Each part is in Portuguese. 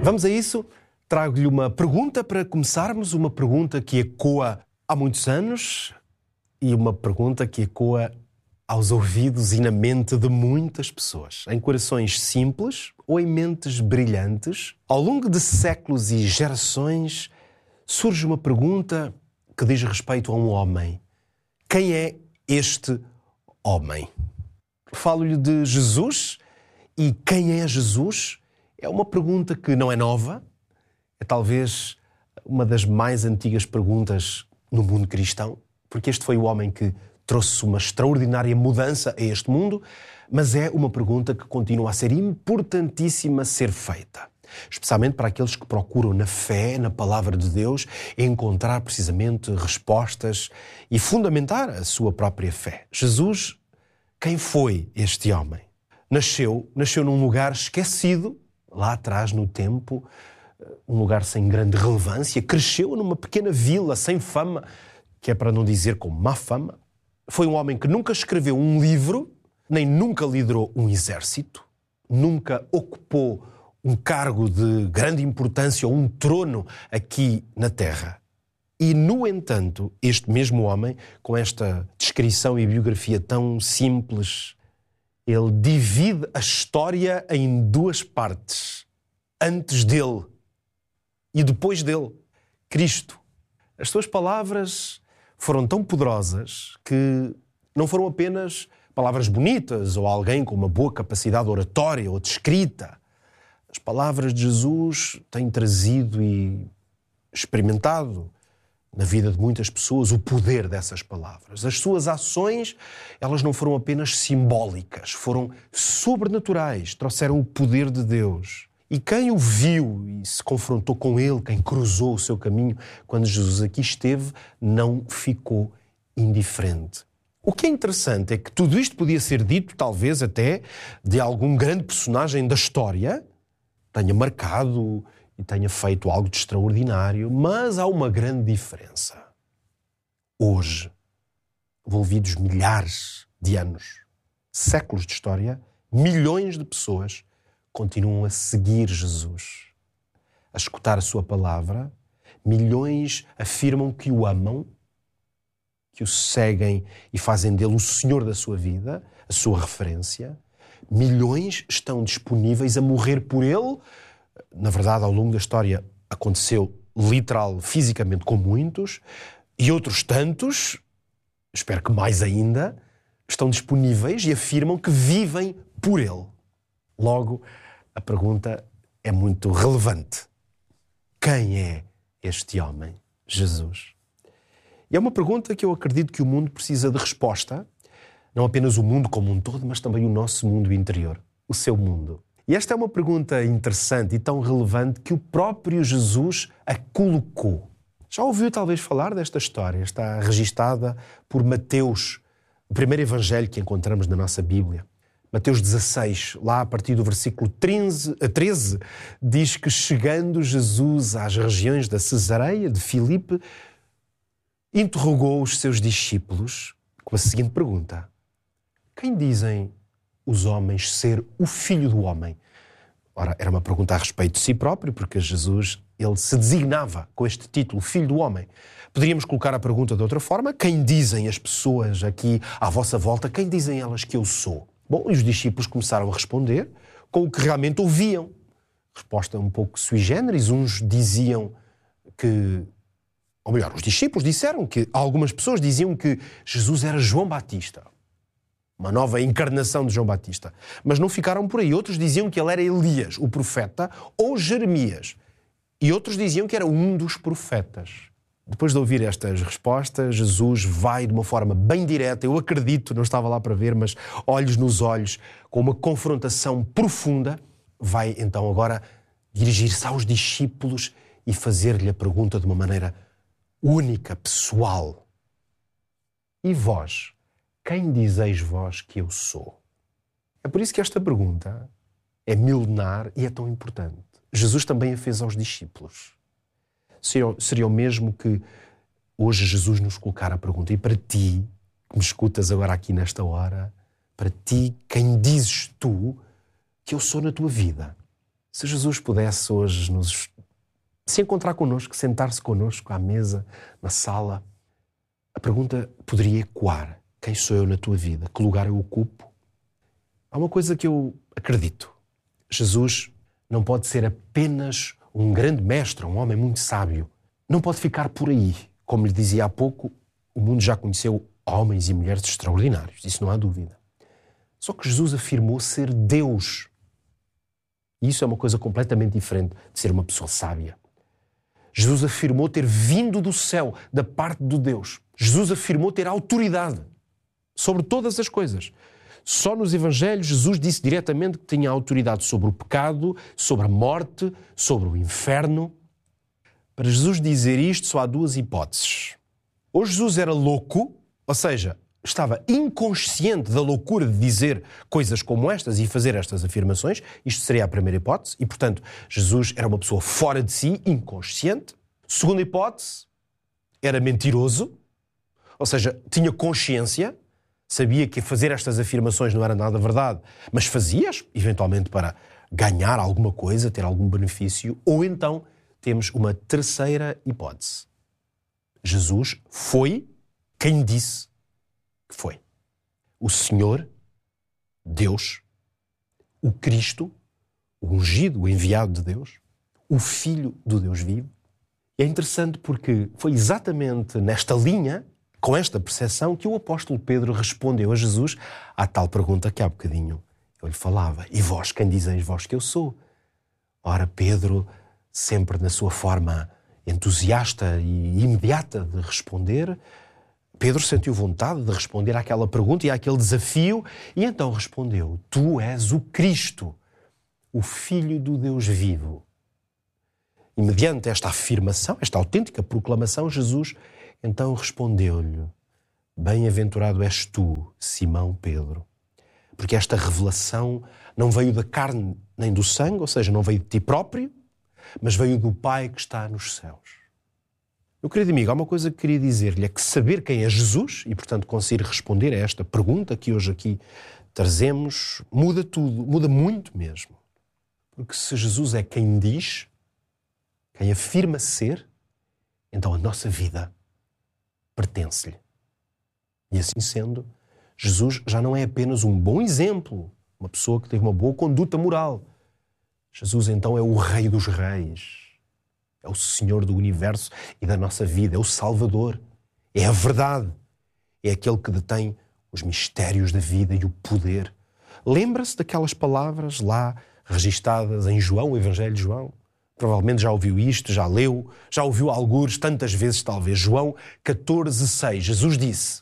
Vamos a isso? Trago-lhe uma pergunta para começarmos, uma pergunta que ecoa há muitos anos e uma pergunta que ecoa aos ouvidos e na mente de muitas pessoas, em corações simples ou em mentes brilhantes. Ao longo de séculos e gerações, surge uma pergunta que diz respeito a um homem. Quem é este homem? Falo-lhe de Jesus, e quem é Jesus? É uma pergunta que não é nova, é talvez uma das mais antigas perguntas no mundo cristão, porque este foi o homem que trouxe uma extraordinária mudança a este mundo, mas é uma pergunta que continua a ser importantíssima a ser feita, especialmente para aqueles que procuram na fé, na palavra de Deus, encontrar precisamente respostas e fundamentar a sua própria fé. Jesus, quem foi este homem? Nasceu num lugar esquecido, lá atrás no tempo, um lugar sem grande relevância, cresceu numa pequena vila sem fama, que é para não dizer com má fama. Foi um homem que nunca escreveu um livro, nem nunca liderou um exército, nunca ocupou um cargo de grande importância ou um trono aqui na Terra. E, no entanto, este mesmo homem, com esta descrição e biografia tão simples, ele divide a história em duas partes. Antes dele e depois dele, Cristo. As suas palavras foram tão poderosas que não foram apenas palavras bonitas ou alguém com uma boa capacidade oratória ou de escrita. As palavras de Jesus têm trazido e experimentado na vida de muitas pessoas o poder dessas palavras. As suas ações, elas não foram apenas simbólicas, foram sobrenaturais, trouxeram o poder de Deus. E quem o viu e se confrontou com ele, quem cruzou o seu caminho quando Jesus aqui esteve, não ficou indiferente. O que é interessante é que tudo isto podia ser dito, talvez até, de algum grande personagem da história, tenha marcado e tenha feito algo de extraordinário, mas há uma grande diferença. Hoje, envolvidos milhares de anos, séculos de história, milhões de pessoas continuam a seguir Jesus, a escutar a sua palavra. Milhões afirmam que o amam, que o seguem e fazem dele o Senhor da sua vida, a sua referência. Milhões estão disponíveis a morrer por ele. Na verdade, ao longo da história aconteceu literal, fisicamente, com muitos, e outros tantos, espero que mais ainda, estão disponíveis e afirmam que vivem por ele. Logo, a pergunta é muito relevante. Quem é este homem, Jesus? E é uma pergunta que eu acredito que o mundo precisa de resposta, não apenas o mundo como um todo, mas também o nosso mundo interior, o seu mundo. E esta é uma pergunta interessante e tão relevante que o próprio Jesus a colocou. Já ouviu talvez falar desta história? Está registada por Mateus, o primeiro evangelho que encontramos na nossa Bíblia. Mateus 16, lá a partir do versículo 13, diz que chegando Jesus às regiões da Cesareia de Filipe, interrogou os seus discípulos com a seguinte pergunta: quem dizem os homens ser o Filho do Homem? Ora, era uma pergunta a respeito de si próprio, porque Jesus, ele se designava com este título, Filho do Homem. Poderíamos colocar a pergunta de outra forma: quem dizem as pessoas aqui à vossa volta, quem dizem elas que eu sou? Bom, e os discípulos começaram a responder com o que realmente ouviam. Resposta um pouco sui generis. Uns diziam que, ou melhor, os discípulos disseram que algumas pessoas diziam que Jesus era João Batista, uma nova encarnação de João Batista. Mas não ficaram por aí. Outros diziam que ele era Elias, o profeta, ou Jeremias. E outros diziam que era um dos profetas. Depois de ouvir estas respostas, Jesus vai de uma forma bem direta, eu acredito, não estava lá para ver, mas olhos nos olhos, com uma confrontação profunda, vai então agora dirigir-se aos discípulos e fazer-lhe a pergunta de uma maneira única, pessoal. E vós? Quem dizeis vós que eu sou? É por isso que esta pergunta é milenar e é tão importante. Jesus também a fez aos discípulos. Seria o mesmo que hoje Jesus nos colocar a pergunta: e para ti, que me escutas agora aqui nesta hora, para ti, quem dizes tu que eu sou na tua vida? Se Jesus pudesse hoje se encontrar connosco, sentar-se connosco à mesa, na sala, a pergunta poderia ecoar: quem sou eu na tua vida? Que lugar eu ocupo? Há uma coisa que eu acredito. Jesus não pode ser apenas um grande mestre, um homem muito sábio. Não pode ficar por aí. Como lhe dizia há pouco, o mundo já conheceu homens e mulheres extraordinários, isso não há dúvida. Só que Jesus afirmou ser Deus. E isso é uma coisa completamente diferente de ser uma pessoa sábia. Jesus afirmou ter vindo do céu, da parte de Deus. Jesus afirmou ter autoridade sobre todas as coisas. Só nos Evangelhos Jesus disse diretamente que tinha autoridade sobre o pecado, sobre a morte, sobre o inferno. Para Jesus dizer isto só há duas hipóteses. Ou Jesus era louco, ou seja, estava inconsciente da loucura de dizer coisas como estas e fazer estas afirmações. Isto seria a primeira hipótese. E, portanto, Jesus era uma pessoa fora de si, inconsciente. Segunda hipótese, era mentiroso, ou seja, tinha consciência, sabia que fazer estas afirmações não era nada verdade, mas fazia-as, eventualmente para ganhar alguma coisa, ter algum benefício. Ou então temos uma terceira hipótese. Jesus foi quem disse que foi. O Senhor, Deus, o Cristo, o ungido, o enviado de Deus, o Filho do Deus vivo. E é interessante porque foi exatamente nesta linha, com esta percepção, que o apóstolo Pedro respondeu a Jesus à tal pergunta que há bocadinho eu lhe falava. E vós, quem dizeis vós que eu sou? Ora, Pedro, sempre na sua forma entusiasta e imediata de responder, Pedro sentiu vontade de responder àquela pergunta e àquele desafio e então respondeu: Tu és o Cristo, o Filho do Deus vivo. E mediante esta afirmação, esta autêntica proclamação, Jesus então respondeu-lhe: Bem-aventurado és tu, Simão Pedro, porque esta revelação não veio da carne nem do sangue, ou seja, não veio de ti próprio, mas veio do Pai que está nos céus. Meu querido amigo, há uma coisa que queria dizer-lhe, é que saber quem é Jesus, e portanto conseguir responder a esta pergunta que hoje aqui trazemos, muda tudo, muda muito mesmo. Porque se Jesus é quem diz, quem afirma ser, então a nossa vida pertence-lhe. E assim sendo, Jesus já não é apenas um bom exemplo, uma pessoa que teve uma boa conduta moral. Jesus então é o Rei dos Reis. É o Senhor do universo e da nossa vida. É o Salvador. É a verdade. É aquele que detém os mistérios da vida e o poder. Lembra-se daquelas palavras lá registadas em João, o Evangelho de João? Provavelmente já ouviu isto, já leu, já ouviu algures, tantas vezes talvez. João 14:6. Jesus disse: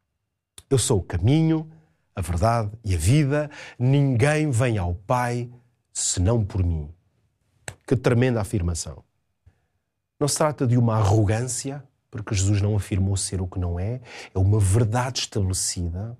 Eu sou o caminho, a verdade e a vida. Ninguém vem ao Pai senão por mim. Que tremenda afirmação. Não se trata de uma arrogância, porque Jesus não afirmou ser o que não é. É uma verdade estabelecida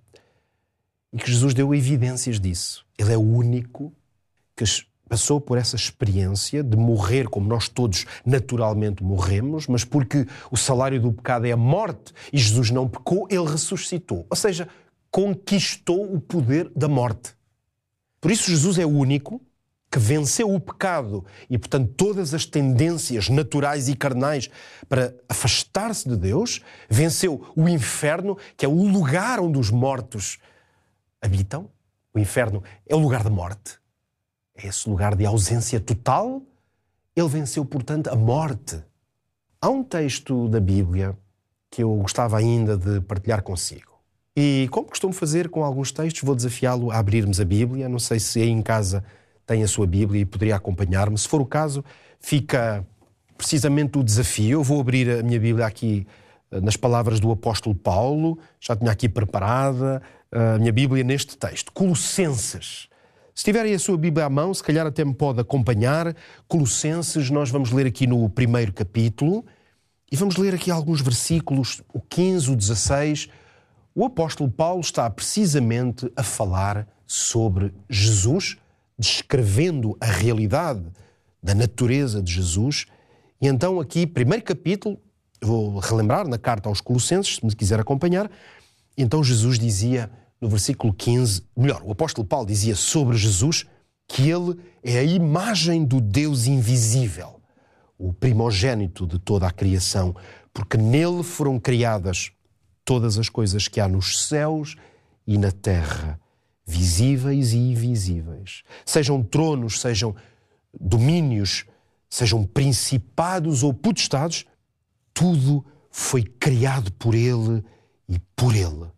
e que Jesus deu evidências disso. Ele é o único que passou por essa experiência de morrer como nós todos naturalmente morremos, mas porque o salário do pecado é a morte e Jesus não pecou, ele ressuscitou. Ou seja, conquistou o poder da morte. Por isso Jesus é o único que venceu o pecado e, portanto, todas as tendências naturais e carnais para afastar-se de Deus, venceu o inferno, que é o lugar onde os mortos habitam. O inferno é o lugar da morte. É esse lugar de ausência total. Ele venceu, portanto, a morte. Há um texto da Bíblia que eu gostava ainda de partilhar consigo. E, como costumo fazer com alguns textos, vou desafiá-lo a abrirmos a Bíblia. Não sei se aí em casa tem a sua Bíblia e poderia acompanhar-me. Se for o caso, fica precisamente o desafio. Eu vou abrir a minha Bíblia aqui nas palavras do apóstolo Paulo. Já tinha aqui preparada a minha Bíblia neste texto. Colossenses. Se tiverem a sua Bíblia à mão, se calhar até me pode acompanhar. Colossenses, nós vamos ler aqui no primeiro capítulo e vamos ler aqui alguns versículos, o 15, o 16. O apóstolo Paulo está precisamente a falar sobre Jesus, descrevendo a realidade da natureza de Jesus. E então aqui, primeiro capítulo, vou relembrar na carta aos Colossenses, se me quiser acompanhar. Então Jesus dizia no versículo 15, melhor, o apóstolo Paulo dizia sobre Jesus que Ele é a imagem do Deus invisível, o primogênito de toda a criação, porque nele foram criadas todas as coisas que há nos céus e na terra, visíveis e invisíveis. Sejam tronos, sejam domínios, sejam principados ou potestades, tudo foi criado por Ele e por Ele.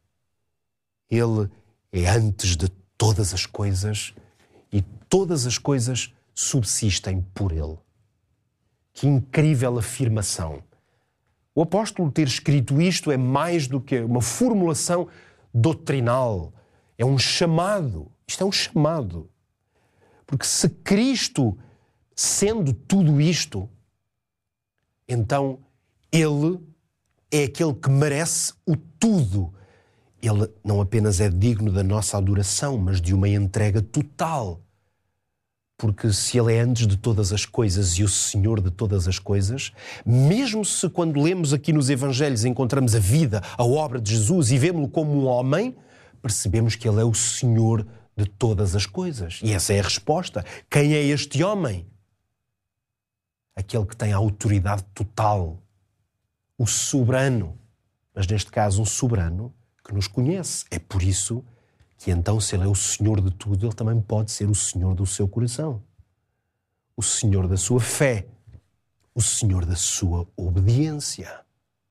Ele é antes de todas as coisas e todas as coisas subsistem por Ele. Que incrível afirmação! O apóstolo ter escrito isto é mais do que uma formulação doutrinal. É um chamado. Isto é um chamado. Porque se Cristo, sendo tudo isto, então Ele é aquele que merece o tudo. Ele não apenas é digno da nossa adoração, mas de uma entrega total. Porque se Ele é antes de todas as coisas e o Senhor de todas as coisas, mesmo se quando lemos aqui nos Evangelhos encontramos a vida, a obra de Jesus e vemos-lo como um homem, percebemos que Ele é o Senhor de todas as coisas. E essa é a resposta. Quem é este homem? Aquele que tem a autoridade total, o soberano, mas neste caso um soberano que nos conhece. É por isso que então, se Ele é o Senhor de tudo, Ele também pode ser o Senhor do seu coração, o Senhor da sua fé, o Senhor da sua obediência.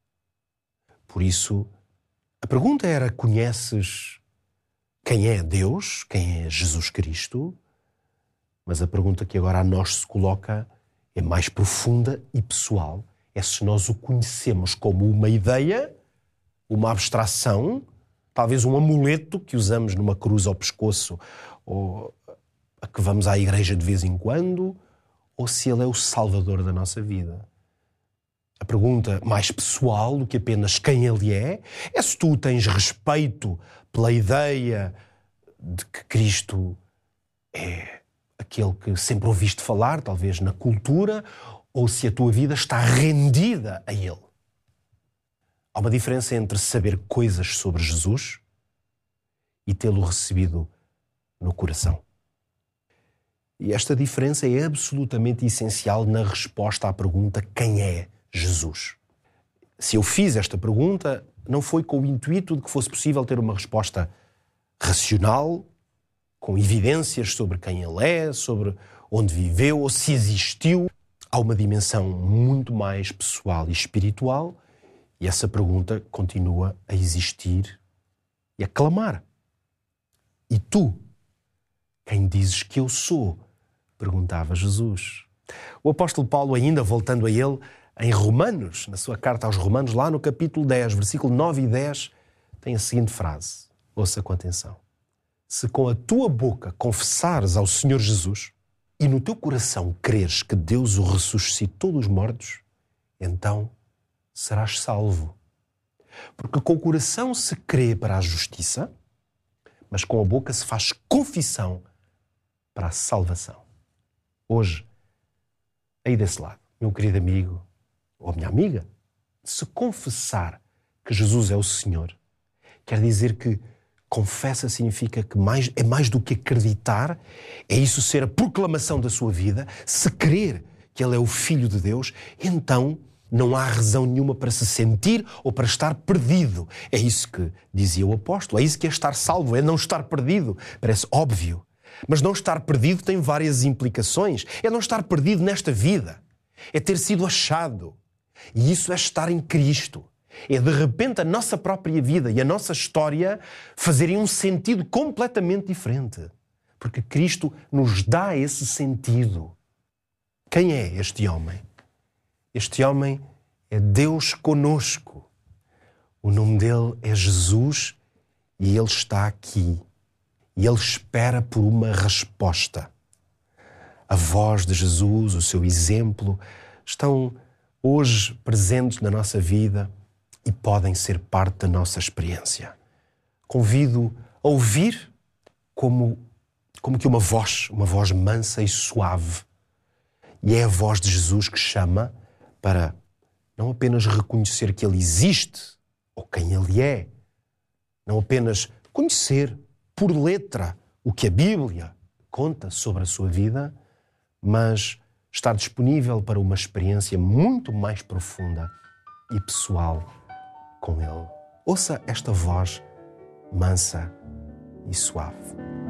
Por isso, a pergunta era: conheces quem é Deus, quem é Jesus Cristo? Mas a pergunta que agora a nós se coloca é mais profunda e pessoal. É se nós o conhecemos como uma ideia, uma abstração, talvez um amuleto que usamos numa cruz ao pescoço ou a que vamos à igreja de vez em quando, ou se Ele é o Salvador da nossa vida. A pergunta mais pessoal do que apenas quem Ele é se tu tens respeito pela ideia de que Cristo é aquele que sempre ouviste falar, talvez na cultura, ou se a tua vida está rendida a Ele. Há uma diferença entre saber coisas sobre Jesus e tê-lo recebido no coração. E esta diferença é absolutamente essencial na resposta à pergunta: quem é Jesus? Se eu fiz esta pergunta, não foi com o intuito de que fosse possível ter uma resposta racional, com evidências sobre quem Ele é, sobre onde viveu ou se existiu. Há uma dimensão muito mais pessoal e espiritual. E essa pergunta continua a existir e a clamar. E tu, quem dizes que eu sou? Perguntava Jesus. O apóstolo Paulo, ainda voltando a ele, em Romanos, na sua carta aos Romanos, lá no capítulo 10, versículo 9 e 10, tem a seguinte frase. Ouça com atenção. Se com a tua boca confessares ao Senhor Jesus e no teu coração creres que Deus o ressuscitou dos mortos, então serás salvo. Porque com o coração se crê para a justiça, mas com a boca se faz confissão para a salvação. Hoje, aí desse lado, meu querido amigo ou minha amiga, se confessar que Jesus é o Senhor, quer dizer que confessa significa que é mais do que acreditar, é isso ser a proclamação da sua vida. Se crer que Ele é o Filho de Deus, então não há razão nenhuma para se sentir ou para estar perdido. É isso que dizia o apóstolo. É isso que é estar salvo, é não estar perdido. Parece óbvio. Mas não estar perdido tem várias implicações. É não estar perdido nesta vida. É ter sido achado. E isso é estar em Cristo. É de repente a nossa própria vida e a nossa história fazerem um sentido completamente diferente. Porque Cristo nos dá esse sentido. Quem é este homem? Este homem é Deus conosco. O nome dele é Jesus e Ele está aqui. E Ele espera por uma resposta. A voz de Jesus, o seu exemplo, estão hoje presentes na nossa vida e podem ser parte da nossa experiência. Convido a ouvir como que uma voz mansa e suave. E é a voz de Jesus que chama para não apenas reconhecer que Ele existe ou quem Ele é, não apenas conhecer por letra o que a Bíblia conta sobre a sua vida, mas estar disponível para uma experiência muito mais profunda e pessoal com Ele. Ouça esta voz mansa e suave.